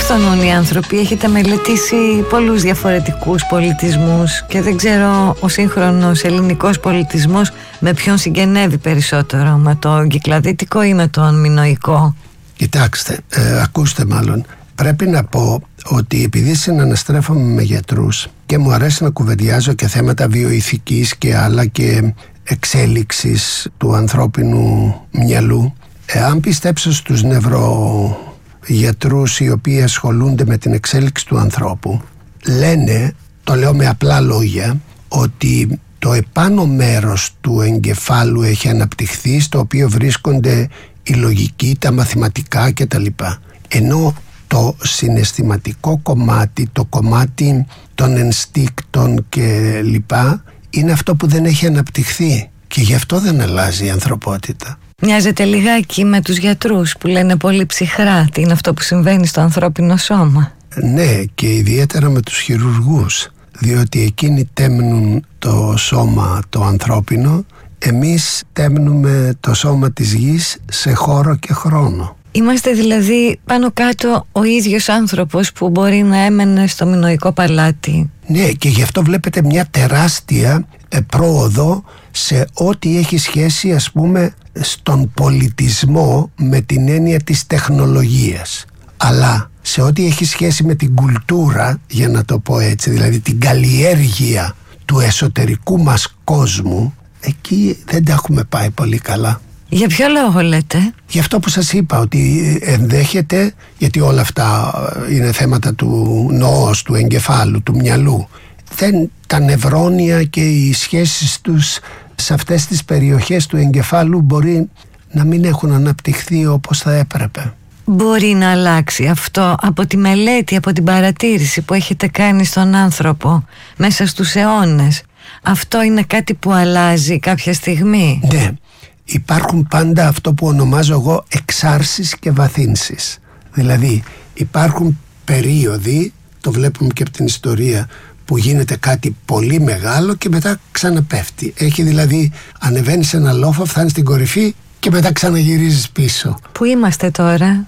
αυτονούν οι άνθρωποι. Έχετε μελετήσει πολλούς διαφορετικούς πολιτισμούς και δεν ξέρω ο σύγχρονος ελληνικός πολιτισμός με ποιον συγγενεύει περισσότερο, με τον κυκλαδίτικο ή με τον μινωικό? Κοιτάξτε, ακούστε μάλλον. Πρέπει να πω ότι επειδή συναναστρέφομαι με γιατρούς και μου αρέσει να κουβεντιάζω και θέματα βιοηθικής και άλλα και εξέλιξης του ανθρώπινου μυαλού, αν πιστέψω στους νευρογιατρούς οι οποίοι ασχολούνται με την εξέλιξη του ανθρώπου, λένε, το λέω με απλά λόγια, ότι το επάνω μέρος του εγκεφάλου έχει αναπτυχθεί, στο οποίο βρίσκονται η λογική, τα μαθηματικά κτλ. Ενώ το συναισθηματικό κομμάτι, το κομμάτι των ενστίκτων και λοιπά, είναι αυτό που δεν έχει αναπτυχθεί και γι' αυτό δεν αλλάζει η ανθρωπότητα. Μοιάζεται λιγάκι με τους γιατρούς που λένε πολύ ψυχρά τι είναι αυτό που συμβαίνει στο ανθρώπινο σώμα. Ναι, και ιδιαίτερα με τους χειρουργούς, διότι εκείνοι τέμνουν το σώμα το ανθρώπινο, εμείς τέμνουμε το σώμα της γης σε χώρο και χρόνο. Είμαστε δηλαδή πάνω κάτω ο ίδιος άνθρωπος που μπορεί να έμενε στο μινωικό παλάτι. Ναι, και γι' αυτό βλέπετε μια τεράστια πρόοδο σε ό,τι έχει σχέση, ας πούμε, στον πολιτισμό με την έννοια της τεχνολογίας. Αλλά σε ό,τι έχει σχέση με την κουλτούρα, για να το πω έτσι, δηλαδή την καλλιέργεια του εσωτερικού μας κόσμου, εκεί δεν τα έχουμε πάει πολύ καλά. Για ποιο λόγο λέτε? Γι' αυτό που σας είπα, ότι ενδέχεται, γιατί όλα αυτά είναι θέματα του νοός, του εγκεφάλου, του μυαλού, τα νευρώνια και οι σχέσεις τους σε αυτές τις περιοχές του εγκεφάλου μπορεί να μην έχουν αναπτυχθεί όπως θα έπρεπε. Μπορεί να αλλάξει αυτό από τη μελέτη, από την παρατήρηση που έχετε κάνει στον άνθρωπο μέσα στους αιώνες? Αυτό είναι κάτι που αλλάζει κάποια στιγμή? Ναι. Υπάρχουν πάντα αυτό που ονομάζω εγώ εξάρσεις και βαθύνσεις. Δηλαδή υπάρχουν περίοδοι, το βλέπουμε και από την ιστορία, που γίνεται κάτι πολύ μεγάλο και μετά ξαναπέφτει. Έχει δηλαδή, ανεβαίνεις ένα λόφο, φτάνεις στην κορυφή και μετά ξαναγυρίζεις πίσω. Πού είμαστε τώρα?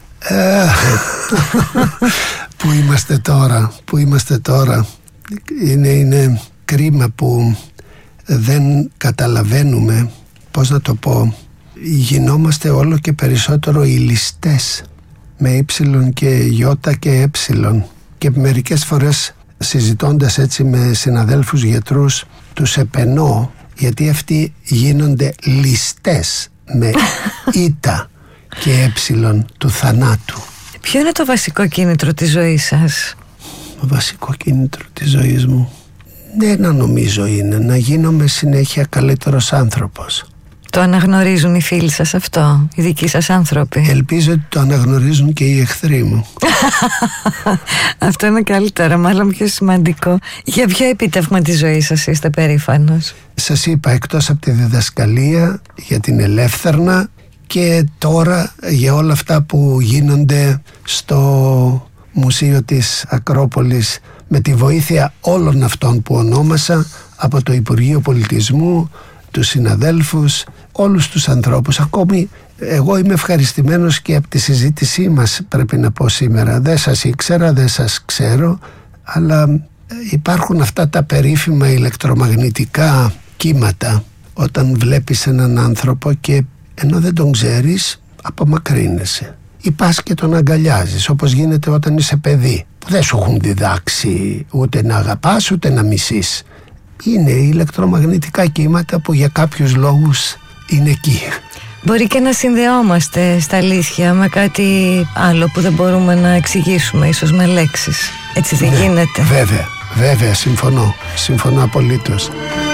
Πού είμαστε τώρα? Είναι κρίμα που δεν καταλαβαίνουμε, πώς να το πω, γινόμαστε όλο και περισσότερο οι ληστές με ύψιλον και γιώτα και έψιλον, και μερικές φορές συζητώντας έτσι με συναδέλφους γιατρούς τους επενώ, γιατί αυτοί γίνονται ληστές με ήτα και έψιλον του θανάτου. Ποιο είναι το βασικό κίνητρο της ζωής σας? Το βασικό κίνητρο της ζωής μου δεν νομίζω είναι να γίνομαι συνέχεια καλύτερος άνθρωπος. Το αναγνωρίζουν οι φίλοι σας αυτό, οι δικοί σας άνθρωποι? Ελπίζω ότι το αναγνωρίζουν και οι εχθροί μου. Αυτό είναι καλύτερο, μάλλον πιο σημαντικό. Για ποιο επίτευγμα της ζωής σας είστε περήφανος? Σας είπα, εκτός από τη διδασκαλία για την Ελεύθερνα και τώρα για όλα αυτά που γίνονται στο Μουσείο της Ακρόπολης με τη βοήθεια όλων αυτών που ονόμασα, από το Υπουργείο Πολιτισμού, τους συναδέλφους, όλους τους ανθρώπους. Ακόμη εγώ είμαι ευχαριστημένος και από τη συζήτησή μας, πρέπει να πω σήμερα. Δεν σας ήξερα, δεν σας ξέρω, αλλά υπάρχουν αυτά τα περίφημα ηλεκτρομαγνητικά κύματα όταν βλέπεις έναν άνθρωπο και ενώ δεν τον ξέρεις απομακρύνεσαι ή πας και τον αγκαλιάζεις, όπως γίνεται όταν είσαι παιδί, που δεν σου έχουν διδάξει ούτε να αγαπάς ούτε να μισείς. Είναι ηλεκτρομαγνητικά κύματα που για κάποιους λόγους είναι εκεί. Μπορεί και να συνδεόμαστε στα αλήθεια με κάτι άλλο που δεν μπορούμε να εξηγήσουμε, ίσως με λέξεις. Έτσι δεν γίνεται? Βέβαια, συμφωνώ απολύτως.